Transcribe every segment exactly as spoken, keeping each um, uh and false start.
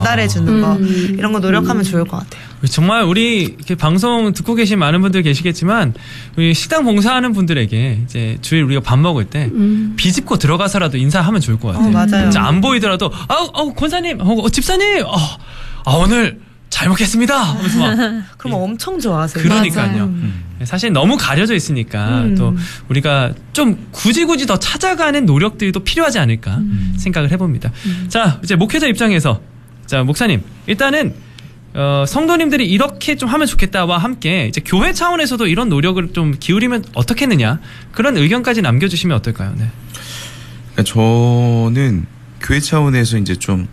전달해주는 거 음. 이런 거 노력하면 좋을 것 같아요. 정말 우리 이렇게 방송 듣고 계신 많은 분들 계시겠지만 우리 식당 봉사하는 분들에게 이제 주일 우리가 밥 먹을 때 음. 비집고 들어가서라도 인사하면 좋을 것 같아요. 어, 맞아요. 진짜 안 보이더라도 아우 아우 권사님, 어, 집사님, 어, 아 오늘 잘 먹겠습니다. 하면서 막 그럼 엄청 좋아하세요. 그러니까요. 음. 사실 너무 가려져 있으니까 음. 또 우리가 좀 굳이 굳이 더 찾아가는 노력들도 필요하지 않을까 음. 생각을 해봅니다. 음. 자, 이제 목회자 입장에서 자 목사님 일단은 어, 성도님들이 이렇게 좀 하면 좋겠다와 함께 이제 교회 차원에서도 이런 노력을 좀 기울이면 어떻겠느냐 그런 의견까지 남겨주시면 어떨까요? 네. 그러니까 저는 교회 차원에서 이제 좀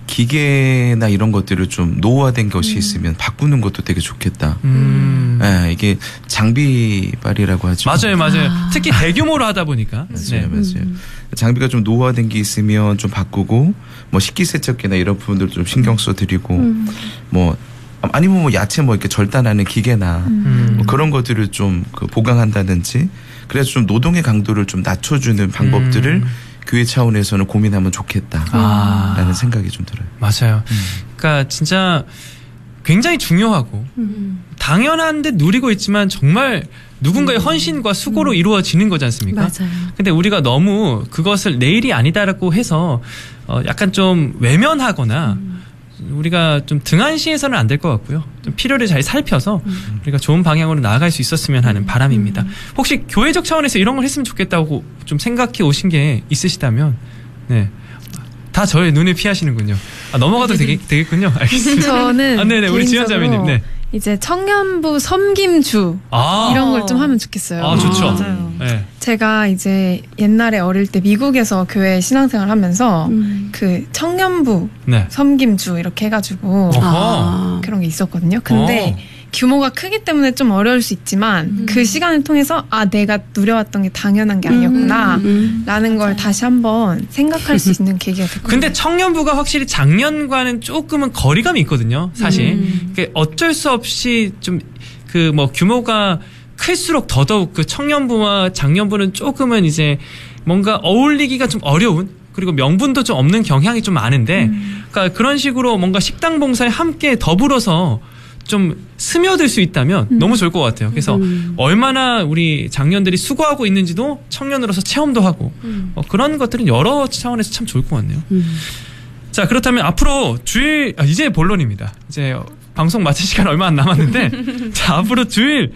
기계나 이런 것들을 좀 노후화된 것이 음. 있으면 바꾸는 것도 되게 좋겠다. 음. 네, 이게 장비발이라고 하죠. 맞아요, 맞아요. 아. 특히 대규모로 하다 보니까. 맞아요, 네. 맞아요. 음. 장비가 좀 노후화된 게 있으면 좀 바꾸고, 뭐 식기세척기나 이런 부분들 좀 신경 써드리고, 음. 뭐 아니면 뭐 야채 뭐 이렇게 절단하는 기계나 음. 뭐 그런 것들을 좀 그 보강한다든지, 그래서 좀 노동의 강도를 좀 낮춰주는 방법들을 음. 교회 차원에서는 고민하면 좋겠다라는 아. 생각이 좀 들어요. 맞아요. 음. 그러니까 진짜 굉장히 중요하고 음. 당연한 듯 누리고 있지만 정말 누군가의 음. 헌신과 수고로 음. 이루어지는 거지 않습니까? 맞아요. 근데 우리가 너무 그것을 내 일이 아니다라고 해서 어 약간 좀 외면하거나 음. 우리가 좀 등한시해서는 안 될 것 같고요. 좀 필요를 잘 살펴서 음. 우리가 좋은 방향으로 나아갈 수 있었으면 하는 바람입니다. 음. 혹시 교회적 차원에서 이런 걸 했으면 좋겠다고 좀 생각해 오신 게 있으시다면, 네. 다 저의 눈에 피하시는군요. 아, 넘어가도 되겠, 되겠군요. 알겠습니다. 저는. 아, 네네. 우리 지연자매님. 네. 이제 청년부 섬김주 아~ 이런 걸 좀 하면 좋겠어요. 아, 좋죠. 맞아요. 네. 제가 이제 옛날에 어릴 때 미국에서 교회 신앙생활 하면서 음. 그 청년부 네. 섬김주 이렇게 해가지고 아~ 그런 게 있었거든요. 근데 어. 규모가 크기 때문에 좀 어려울 수 있지만 음. 그 시간을 통해서 아 내가 누려왔던 게 당연한 게 아니었구나 음. 음. 라는 걸 다시 한번 생각할 수 있는 계기가 됐거든요. 근데 청년부가 확실히 작년과는 조금은 거리감이 있거든요. 사실 음. 어쩔 수 없이 좀 그 뭐 규모가 클수록 더더욱 그 청년부와 작년부는 조금은 이제 뭔가 어울리기가 좀 어려운 그리고 명분도 좀 없는 경향이 좀 많은데 음. 그러니까 그런 식으로 뭔가 식당 봉사에 함께 더불어서 좀 스며들 수 있다면 음. 너무 좋을 것 같아요. 그래서 음. 얼마나 우리 장년들이 수고하고 있는지도 청년으로서 체험도 하고 음. 어, 그런 것들은 여러 차원에서 참 좋을 것 같네요. 음. 자 그렇다면 앞으로 주일 아, 이제 본론입니다. 이제 방송 마칠 시간 얼마 안 남았는데 자 앞으로 주일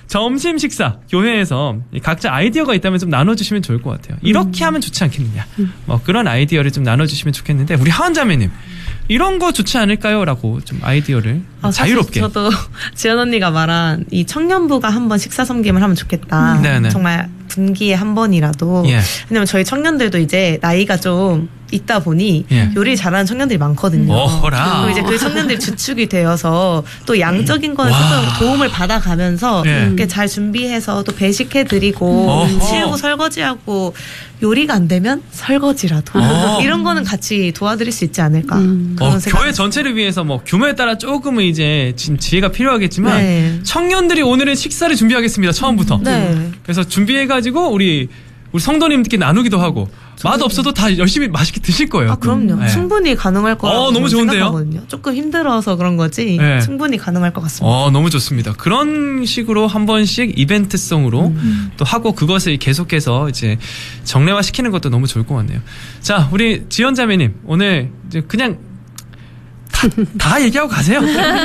점심 식사 교회에서 각자 아이디어가 있다면 좀 나눠주시면 좋을 것 같아요. 이렇게 음. 하면 좋지 않겠느냐. 음. 뭐 그런 아이디어를 좀 나눠주시면 좋겠는데 우리 하은자매님 이런 거 좋지 않을까요? 라고 좀 아이디어를 아, 자유롭게. 저도 지연 언니가 말한 이 청년부가 한번 식사 섬김을 하면 좋겠다. 음. 정말 분기에 한 번이라도. 예. 왜냐면 저희 청년들도 이제 나이가 좀 있다 보니 예. 요리 잘하는 청년들이 많거든요. 어허라. 그리고 이제 그 청년들이 주축이 되어서 또 양적인 거에 조금 도움을 받아가면서 예. 이렇게 잘 준비해서 또 배식해드리고 어허. 치우고 설거지하고 요리가 안 되면 설거지라도 어. 이런 거는 같이 도와드릴 수 있지 않을까. 음. 어, 교회 전체를 위해서 뭐 규모에 따라 조금은 이제 지혜가 필요하겠지만 네. 청년들이 오늘은 식사를 준비하겠습니다. 처음부터. 네. 그래서 준비해가지고 우리 우리 성도님들께 나누기도 하고 맛 없어도 다 열심히 맛있게 드실 거예요. 아 그럼요. 네. 충분히 가능할 거라고 어, 너무 좋은데요? 생각하거든요. 조금 힘들어서 그런 거지 네. 충분히 가능할 것 같습니다. 어, 너무 좋습니다. 그런 식으로 한 번씩 이벤트성으로 음. 또 하고 그것을 계속해서 이제 정례화 시키는 것도 너무 좋을 것 같네요. 자, 우리 지연자매님 오늘 이제 그냥 다, 다 얘기하고 가세요.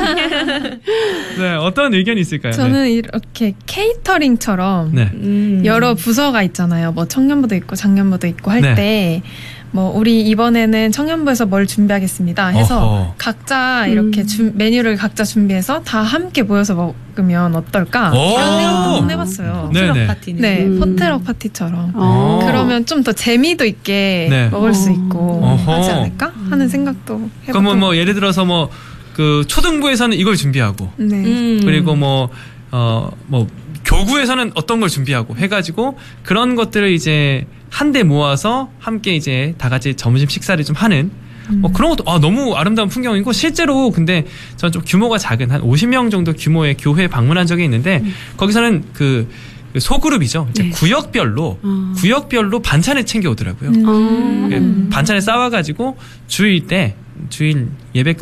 네, 어떤 의견이 있을까요? 저는 네. 이렇게 케이터링처럼 네. 음. 여러 부서가 있잖아요. 뭐 청년부도 있고 작년부도 있고 할 때 네. 뭐 우리 이번에는 청년부에서 뭘 준비하겠습니다 해서 어허. 각자 이렇게 음. 주, 메뉴를 각자 준비해서 다 함께 모여서 먹으면 어떨까 오. 이런 생각도 한번 해봤어요. 네. 포트럭 네네. 파티는. 네, 음. 포트럭 파티처럼 오. 그러면 좀 더 재미도 있게 네. 먹을 수 어. 있고 어허. 하지 않을까 하는 생각도 해봤고. 그러면 뭐 예를 들어서 뭐 그 초등부에서는 이걸 준비하고 네. 음. 그리고 뭐 어 뭐 교구에서는 어떤 걸 준비하고 해가지고 그런 것들을 이제 한데 모아서 함께 이제 다 같이 점심 식사를 좀 하는 음. 뭐 그런 것도 아 너무 아름다운 풍경이고 실제로 근데 저는 좀 규모가 작은 한 오십 명 정도 규모의 교회 방문한 적이 있는데 음. 거기서는 그 소그룹이죠. 이제 네. 구역별로 어. 구역별로 반찬을 챙겨 오더라고요. 음. 반찬을 싸와가지고 주일 때 주일 예배